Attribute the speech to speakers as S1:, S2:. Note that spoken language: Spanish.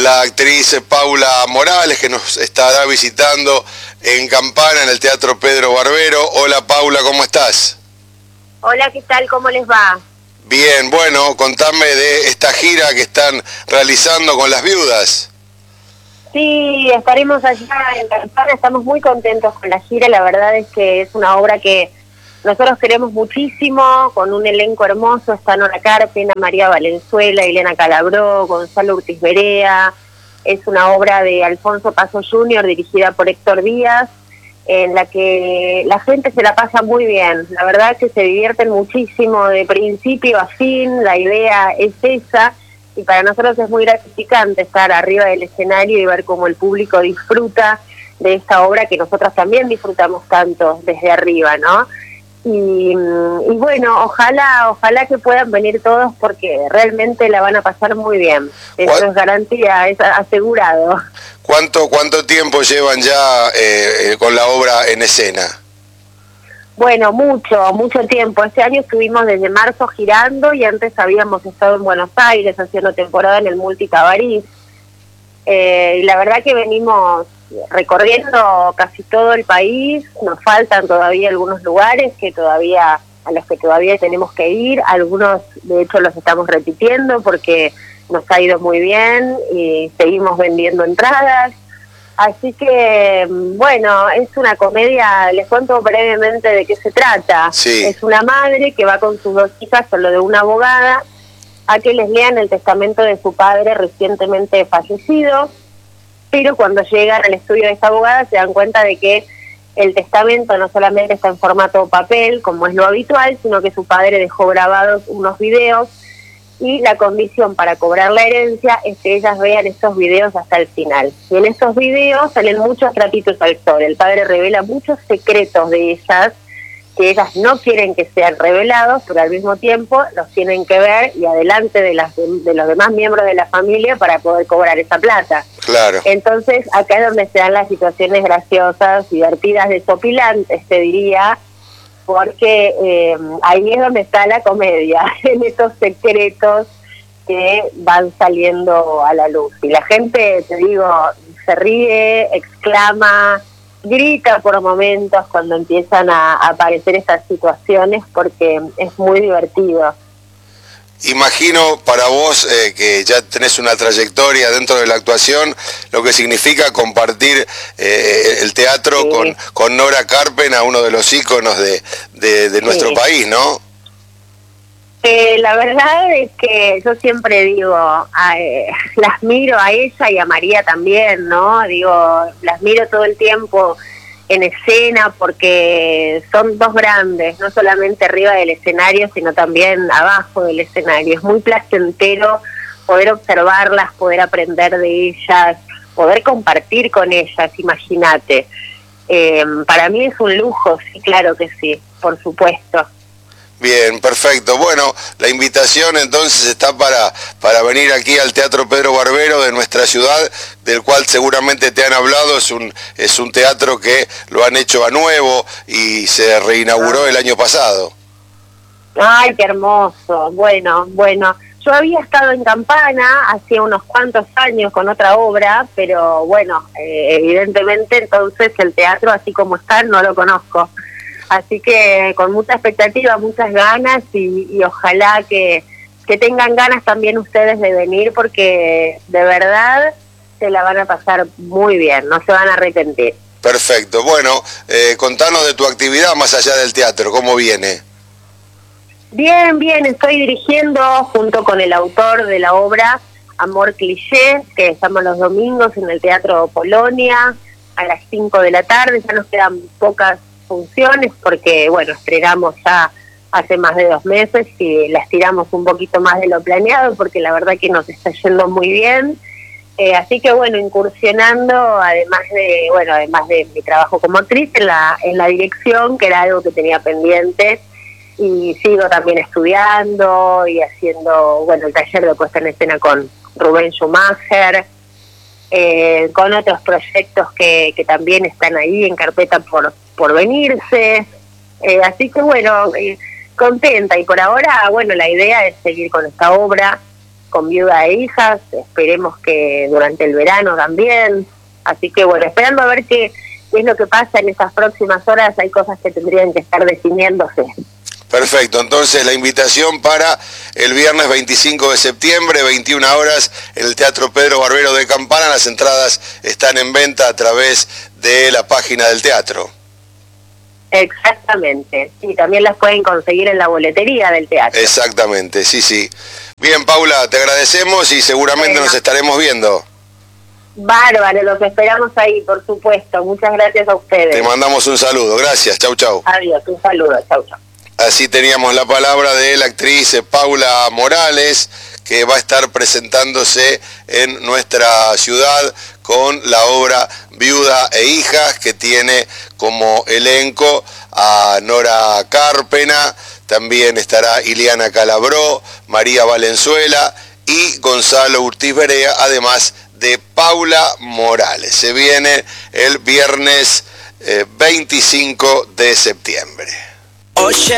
S1: la actriz Paula Morales, que nos estará visitando en Campana, en el Teatro Pedro Barbero. Hola Paula, ¿cómo estás?
S2: Hola, ¿qué tal? ¿Cómo les va?
S1: Bien, bueno, contame de esta gira que están realizando con las viudas.
S2: Sí, estaremos allá en Campana, estamos muy contentos con la gira, la verdad es que es una obra que nosotros queremos muchísimo, con un elenco hermoso, está Nora Carpena, María Valenzuela, Elena Calabró, Gonzalo Urtiz Berea. Es una obra de Alfonso Paso Jr., dirigida por Héctor Díaz, en la que la gente se la pasa muy bien. La verdad es que se divierten muchísimo de principio a fin, la idea es esa, y para nosotros es muy gratificante estar arriba del escenario y ver cómo el público disfruta de esta obra que nosotros también disfrutamos tanto desde arriba, ¿no? Y bueno, ojalá que puedan venir todos porque realmente la van a pasar muy bien. Eso es garantía, es asegurado.
S1: ¿Cuánto tiempo llevan ya con la obra en escena?
S2: Bueno, mucho tiempo. Este año estuvimos desde marzo girando y antes habíamos estado en Buenos Aires haciendo temporada en el Multicabaret. Y la verdad que venimos recorriendo casi todo el país. Nos faltan todavía algunos lugares a los que todavía tenemos que ir. Algunos de hecho los estamos repitiendo porque nos ha ido muy bien y seguimos vendiendo entradas. Así que, bueno, es una comedia. Les cuento brevemente de qué se trata.
S1: Sí.
S2: Es una madre que va con sus dos hijas, solo de una abogada, a que les lean el testamento de su padre recientemente fallecido, pero cuando llegan al estudio de esta abogada se dan cuenta de que el testamento no solamente está en formato papel, como es lo habitual, sino que su padre dejó grabados unos videos y la condición para cobrar la herencia es que ellas vean esos videos hasta el final. Y en esos videos salen muchos trapitos al sol. El padre revela muchos secretos de ellas que ellas no quieren que sean revelados, pero al mismo tiempo los tienen que ver y adelante de los demás miembros de la familia para poder cobrar esa plata.
S1: Claro.
S2: Entonces, acá es donde se dan las situaciones graciosas, divertidas, desopilantes, te diría, porque ahí es donde está la comedia, en estos secretos que van saliendo a la luz. Y la gente, te digo, se ríe, exclama, grita por momentos cuando empiezan a aparecer estas situaciones porque es muy divertido.
S1: Imagino para vos que ya tenés una trayectoria dentro de la actuación, lo que significa compartir el teatro sí, con Nora Carpena, uno de los íconos de nuestro sí, país, ¿no?
S2: La verdad es que yo siempre digo, las miro a ella y a María también, ¿no? Digo, las miro todo el tiempo en escena porque son dos grandes, no solamente arriba del escenario, sino también abajo del escenario. Es muy placentero poder observarlas, poder aprender de ellas, poder compartir con ellas, imagínate. Para mí es un lujo, sí, claro que sí, por supuesto.
S1: Bien, perfecto. Bueno, la invitación entonces está para venir aquí al Teatro Pedro Barbero de nuestra ciudad, del cual seguramente te han hablado. Es un teatro que lo han hecho a nuevo y se reinauguró el año pasado.
S2: Ay, qué hermoso. Bueno. Yo había estado en Campana hace unos cuantos años con otra obra, pero bueno, evidentemente entonces el teatro así como está no lo conozco. Así que con mucha expectativa, muchas ganas y ojalá que tengan ganas también ustedes de venir porque de verdad se la van a pasar muy bien, no se van a arrepentir.
S1: Perfecto. Bueno, contanos de tu actividad más allá del teatro, ¿cómo viene?
S2: Bien, estoy dirigiendo junto con el autor de la obra Amor Cliché, que estamos los domingos en el Teatro Polonia a las 5 de la tarde, ya nos quedan pocas funciones porque bueno, estrenamos ya hace más de 2 meses y la estiramos un poquito más de lo planeado porque la verdad que nos está yendo muy bien, así que bueno, incursionando además de mi trabajo como actriz en la dirección, que era algo que tenía pendiente, y sigo también estudiando y haciendo bueno el taller de puesta en escena con Rubén Schumacher, con otros proyectos que también están ahí en carpeta por venirse, así que bueno, contenta, y por ahora, bueno, la idea es seguir con esta obra, con Viuda e Hijas, esperemos que durante el verano también, así que bueno, esperando a ver qué es lo que pasa en estas próximas horas. Hay cosas que tendrían que estar definiéndose.
S1: Perfecto, entonces la invitación para el viernes 25 de septiembre, 21 horas, en el Teatro Pedro Barbero de Campana. Las entradas están en venta a través de la página del teatro.
S2: Exactamente, y también las pueden conseguir en la boletería del teatro.
S1: Exactamente, sí, sí. Bien, Paula, te agradecemos y seguramente nos estaremos viendo.
S2: Bárbaro, los esperamos ahí, por supuesto. Muchas gracias a ustedes.
S1: Te mandamos un saludo, gracias, chau, chau.
S2: Adiós, un saludo, chau, chau.
S1: Así teníamos la palabra de la actriz Paula Morales, que va a estar presentándose en nuestra ciudad con la obra Viuda e Hijas, que tiene como elenco a Nora Carpena, también estará Iliana Calabró, María Valenzuela y Gonzalo Urtiz Berea, además de Paula Morales. Se viene el viernes 25 de septiembre.